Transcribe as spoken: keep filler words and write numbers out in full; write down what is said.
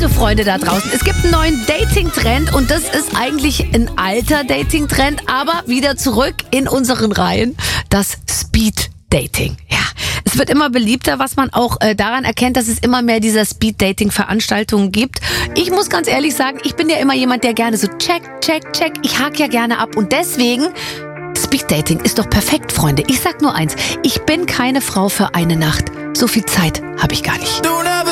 Also Freunde da draußen, es gibt einen neuen Dating-Trend und das ist eigentlich ein alter Dating-Trend, aber wieder zurück in unseren Reihen, das Speed-Dating. Ja, es wird immer beliebter, was man auch äh, daran erkennt, dass es immer mehr dieser Speed-Dating-Veranstaltungen gibt. Ich muss ganz ehrlich sagen, ich bin ja immer jemand, der gerne so check, check, check, ich hake ja gerne ab und deswegen... Speed-Dating ist doch perfekt, Freunde. Ich sag nur eins, ich bin keine Frau für eine Nacht. So viel Zeit habe ich gar nicht.